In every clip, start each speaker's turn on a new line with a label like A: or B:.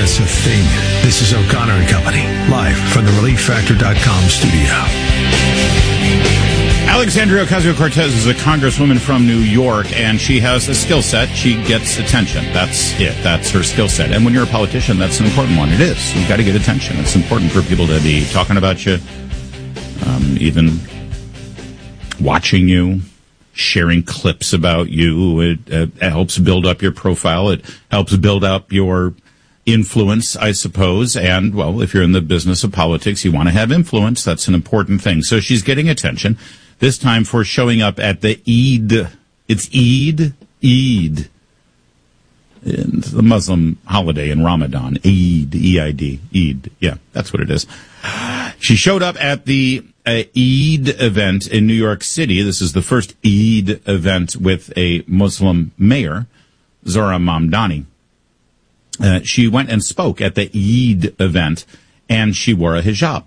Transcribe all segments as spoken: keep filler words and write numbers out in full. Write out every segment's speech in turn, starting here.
A: That's a thing. This is O'Connor and Company, live from the relief factor dot com studio.
B: Alexandria Ocasio-Cortez is a congresswoman from New York, and she has a skill set. She gets attention. That's it. That's her skill set. And when you're a politician, that's an important one. It is. You've got to get attention. It's important for people to be talking about you, um, even watching you, sharing clips about you. It, it helps build up your profile. It helps build up your influence, I suppose. And, well, if you're in the business of politics, you want to have influence. That's an important thing. So she's getting attention, this time for showing up at the Eid. It's Eid? Eid. It's the Muslim holiday in Ramadan. Eid. E I D. Eid. Yeah, that's what it is. She showed up at the uh, Eid event in New York City. This is the first Eid event with a Muslim mayor, Zohra Mamdani. Uh, she went and spoke at the Eid event, and she wore a hijab.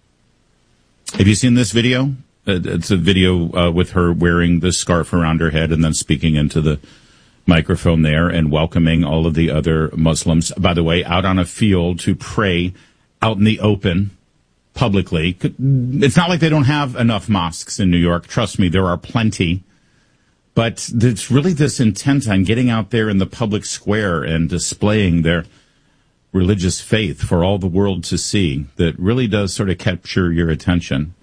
B: Have you seen this video? Uh, it's a video uh, with her wearing the scarf around her head and then speaking into the microphone there and welcoming all of the other Muslims, by the way, out on a field to pray out in the open publicly. It's not like they don't have enough mosques in New York. Trust me, there are plenty. But there's really this intent on getting out there in the public square and displaying their religious faith for all the world to see that really does sort of capture your attention.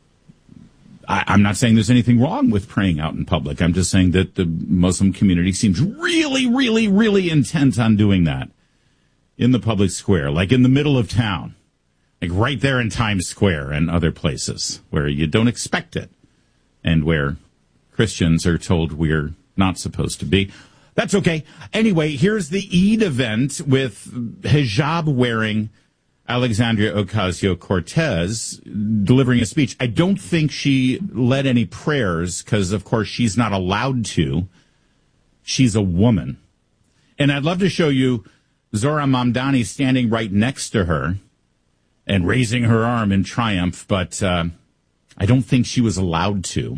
B: I, I'm not saying there's anything wrong with praying out in public. I'm just saying that the Muslim community seems really, really, really intent on doing that in the public square, like in the middle of town, like right there in Times Square and other places where you don't expect it and where Christians are told we're not supposed to be. That's okay. Anyway, here's the Eid event with hijab-wearing Alexandria Ocasio-Cortez delivering a speech. I don't think she led any prayers because, of course, she's not allowed to. She's a woman. And I'd love to show you Zohra Mamdani standing right next to her and raising her arm in triumph, but uh, I don't think she was allowed to.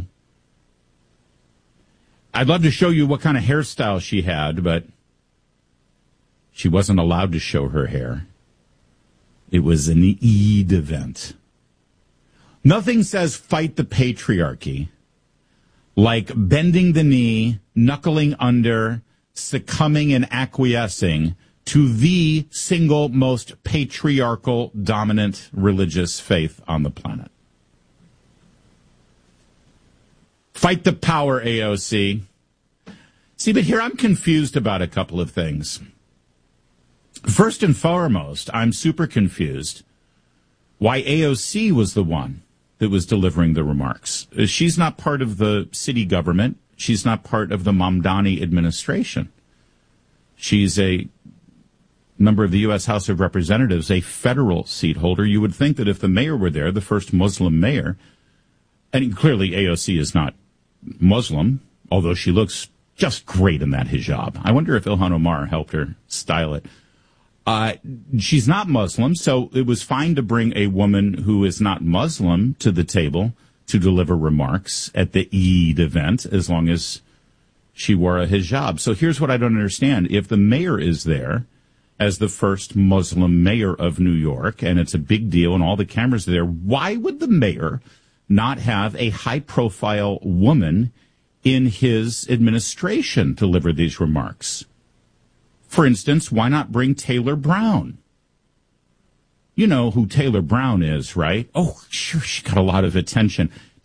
B: I'd love to show you what kind of hairstyle she had, but she wasn't allowed to show her hair. It was an Eid event. Nothing says fight the patriarchy like bending the knee, knuckling under, succumbing and acquiescing to the single most patriarchal, dominant religious faith on the planet. Fight the power, A O C. See, but here I'm confused about a couple of things. First and foremost, I'm super confused why A O C was the one that was delivering the remarks. She's not part of the city government. She's not part of the Mamdani administration. She's a member of the U S House of Representatives, a federal seat holder. You would think that if the mayor were there, the first Muslim mayor, and clearly A O C is not Muslim, although she looks just great in that hijab. I wonder if Ilhan Omar helped her style it. Uh, she's not Muslim, so it was fine to bring a woman who is not Muslim to the table to deliver remarks at the Eid event, as long as she wore a hijab. So here's what I don't understand. If the mayor is there as the first Muslim mayor of New York, and it's a big deal and all the cameras are there, why would the mayor not have a high-profile woman in his administration deliver these remarks? For instance, why not bring Taylor Brown? You know who Taylor Brown is, right? Oh, sure, she got a lot of attention.